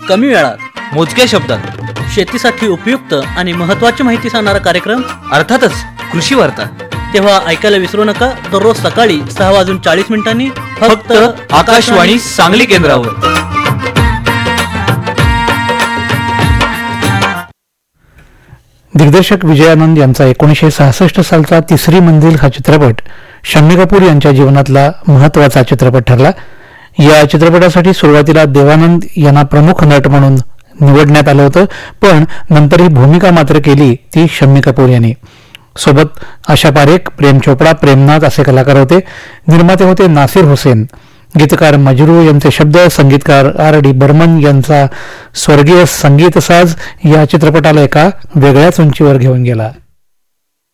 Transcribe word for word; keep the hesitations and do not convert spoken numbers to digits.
कमी वेळात मोजक्या शब्दात शेतीसाठी उपयुक्त आणि महत्त्वाची माहिती सांगणारा कार्यक्रम, अर्थातच कृषी वार्ता. तेव्हा ऐकायला विसरू नका. दररोज सकाळी सहा वाजून चाळीस मिनिटांनी फक्त आकाशवाणी सांगली केंद्रावर. दिग्दर्शक विजयानंद यांचा एकोणीसशे सहासष्ट सालचा तिसरी मंजिल हा चित्रपट शम्मी कपूर यांच्या जीवनातला महत्वाचा चित्रपट ठरला. या चित्रपटासाठी सुरुवातीला देवानंद यांना प्रमुख नट म्हणून निवडण्यात आलं होतं, पण नंतर ही भूमिका मात्र केली ती शम्मी कपूर यांनी. सोबत आशा पारेख, प्रेम चोपडा, प्रेमनाथ असे कलाकार होते. निर्माते होते नासिर हुसेन. गीतकार मजरू यांचे शब्द, संगीतकार आर डी बर्मन यांचा स्वर्गीय संगीत साज या चित्रपटाला एका वेगळ्याच उंचीवर घेऊन गेला.